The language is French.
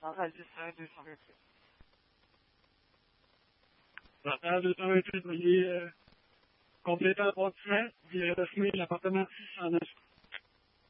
Centrale 228. Centrale 228, veuillez compléter l'approntissement. Vous irez dessiner l'appartement 609.